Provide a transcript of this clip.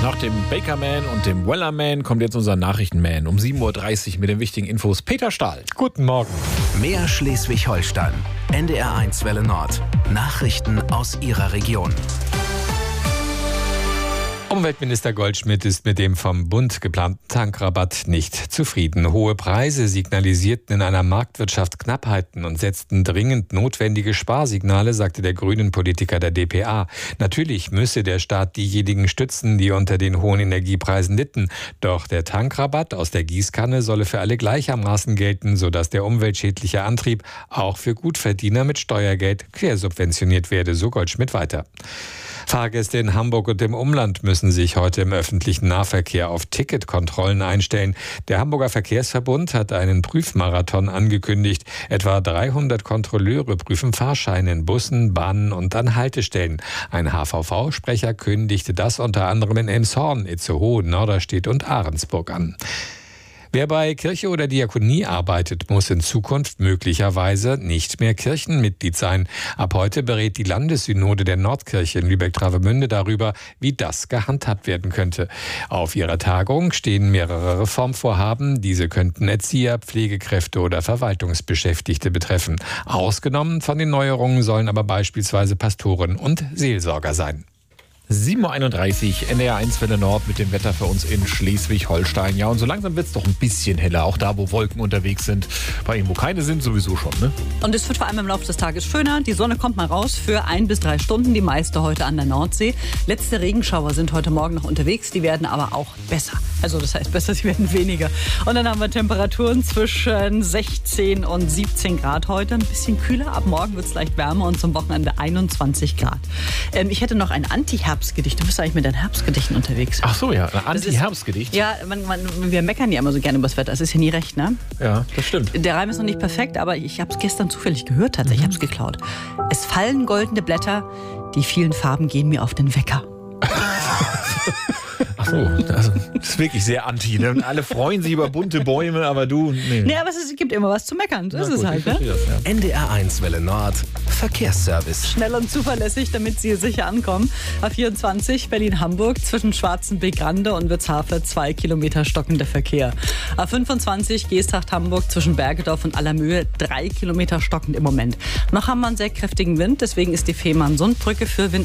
Nach dem Bakerman und dem Wellerman kommt jetzt unser Nachrichtenman um 7.30 Uhr mit den wichtigen Infos. Peter Stahl. Guten Morgen. Mehr Schleswig-Holstein. NDR1 Welle Nord. Nachrichten aus Ihrer Region. Umweltminister Goldschmidt ist mit dem vom Bund geplanten Tankrabatt nicht zufrieden. Hohe Preise signalisierten in einer Marktwirtschaft Knappheiten und setzten dringend notwendige Sparsignale, sagte der Grünen-Politiker der dpa. Natürlich müsse der Staat diejenigen stützen, die unter den hohen Energiepreisen litten. Doch der Tankrabatt aus der Gießkanne solle für alle gleichermaßen gelten, sodass der umweltschädliche Antrieb auch für Gutverdiener mit Steuergeld quersubventioniert werde, so Goldschmidt weiter. Fahrgäste in Hamburg und im Umland müssen sich heute im öffentlichen Nahverkehr auf Ticketkontrollen einstellen. Der Hamburger Verkehrsverbund hat einen Prüfmarathon angekündigt. Etwa 300 Kontrolleure prüfen Fahrscheine in Bussen, Bahnen und an Haltestellen. Ein HVV-Sprecher kündigte das unter anderem in Elmshorn, Itzehoe, Norderstedt und Ahrensburg an. Wer bei Kirche oder Diakonie arbeitet, muss in Zukunft möglicherweise nicht mehr Kirchenmitglied sein. Ab heute berät die Landessynode der Nordkirche in Lübeck-Travemünde darüber, wie das gehandhabt werden könnte. Auf ihrer Tagung stehen mehrere Reformvorhaben. Diese könnten Erzieher, Pflegekräfte oder Verwaltungsbeschäftigte betreffen. Ausgenommen von den Neuerungen sollen aber beispielsweise Pastoren und Seelsorger sein. 7.31 Uhr, NDR1 Welle Nord mit dem Wetter für uns in Schleswig-Holstein. Ja, und so langsam wird es doch ein bisschen heller, auch da, wo Wolken unterwegs sind. Bei ihnen, wo keine sind, sowieso schon, ne? Und es wird vor allem im Laufe des Tages schöner. Die Sonne kommt mal raus für 1 bis 3 Stunden, die meiste heute an der Nordsee. Letzte Regenschauer sind heute Morgen noch unterwegs, die werden aber auch besser. Also das heißt besser, sie werden weniger. Und dann haben wir Temperaturen zwischen 16 und 17 Grad heute. Ein bisschen kühler, ab morgen wird es leicht wärmer und zum Wochenende 21 Grad. Ich hätte noch ein Anti-Herbstgedicht. Du bist eigentlich mit deinen Herbstgedichten unterwegs. Ach so, ja, ein Anti-Herbstgedicht. Ja, wir meckern ja immer so gerne über das Wetter. Das ist ja nie recht, ne? Ja, das stimmt. Der Reim ist noch nicht perfekt, aber ich habe es gestern zufällig gehört tatsächlich. Ich habe es geklaut. Es fallen goldene Blätter, die vielen Farben gehen mir auf den Wecker. Ach so, also, das ist wirklich sehr anti. Ne? Und alle freuen sich über bunte Bäume, aber du, nee. Nee, aber es gibt immer was zu meckern. Das ist halt, ne? Das, ja. NDR1 Welle Nord. Verkehrsservice. Schnell und zuverlässig, damit Sie sicher ankommen. A24 Berlin-Hamburg zwischen Schwarzenbeek-Rande und Witzhafe 2 Kilometer stockender Verkehr. A25 Geesthacht-Hamburg zwischen Bergedorf und Allermöhe 3 Kilometer stockend im Moment. Noch haben wir einen sehr kräftigen Wind, deswegen ist die Fehmarn-Sundbrücke für Wind